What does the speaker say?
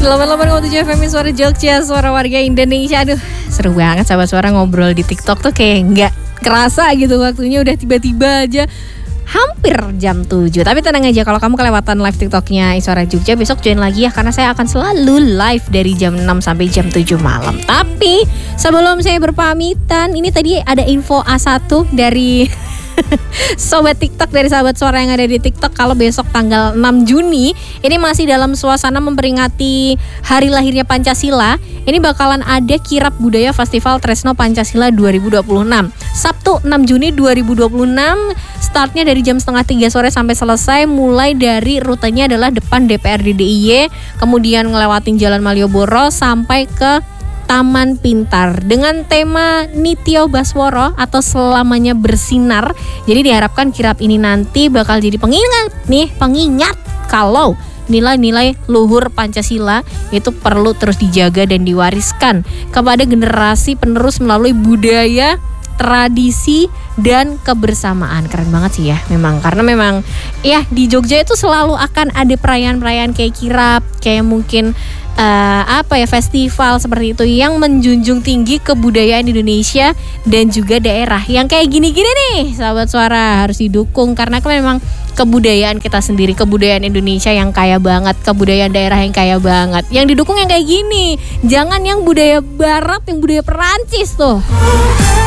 88,7 FM Suara Jogja, suara warga Indonesia. Aduh, seru banget sahabat suara ngobrol di TikTok tuh kayak nggak kerasa gitu waktunya udah tiba-tiba aja hampir jam 7. Tapi tenang aja kalau kamu kelewatan live TikToknya Suara Jogja, besok join lagi ya karena saya akan selalu live dari jam 6 sampai jam 7 malam. Tapi sebelum saya berpamitan, ini tadi ada info A1 dari sobat TikTok, dari sahabat suara yang ada di TikTok. Kalau besok tanggal 6 Juni ini masih dalam suasana memperingati hari lahirnya Pancasila, ini bakalan ada Kirap Budaya Festival Tresno Pancasila 2026 Sabtu 6 Juni 2026. Startnya dari jam 2:30 sore sampai selesai. Mulai dari rutenya adalah depan DPRD DIY, kemudian ngelewatin Jalan Malioboro sampai ke Taman Pintar dengan tema Nityo Basworo atau selamanya bersinar. Jadi diharapkan kirap ini nanti bakal jadi pengingat kalau nilai-nilai luhur Pancasila itu perlu terus dijaga dan diwariskan kepada generasi penerus melalui budaya, tradisi, dan kebersamaan. Keren banget sih ya memang, karena memang ya di Jogja itu selalu akan ada perayaan-perayaan kayak kirap, kayak mungkin festival seperti itu yang menjunjung tinggi kebudayaan Indonesia dan juga daerah. Yang kayak gini-gini nih sahabat suara harus didukung karena kan memang kebudayaan kita sendiri, kebudayaan Indonesia yang kaya banget, kebudayaan daerah yang kaya banget. Yang didukung yang kayak gini, jangan yang budaya barat, yang budaya Perancis tuh.